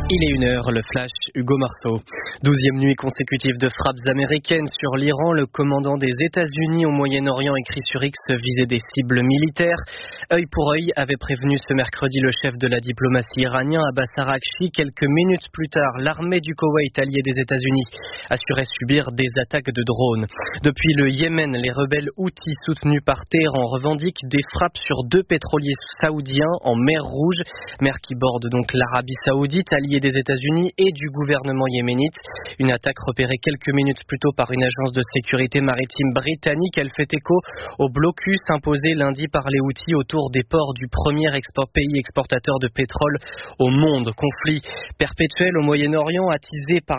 Il est 1h, le flash, Hugo Marceau. 12e nuit consécutive de frappes américaines sur l'Iran. Le commandant des États-Unis au Moyen-Orient, écrit sur X, visait des cibles militaires. Œil pour œil avait prévenu ce mercredi le chef de la diplomatie iranien, Abbas Araghchi. Quelques minutes plus tard, l'armée du Koweït, alliée des États-Unis, assurait subir des attaques de drones. Depuis le Yémen, les rebelles houthis soutenus par Téhéran revendiquent des frappes sur 2 pétroliers saoudiens en mer Rouge, mer qui borde donc l'Arabie Saoudite, alliée des États-Unis et du gouvernement yéménite. Une attaque repérée quelques minutes plus tôt par une agence de sécurité maritime britannique. Elle fait écho au blocus imposé lundi par les Houthis autour des ports du premier pays exportateur de pétrole au monde. Conflit perpétuel au Moyen-Orient attisé par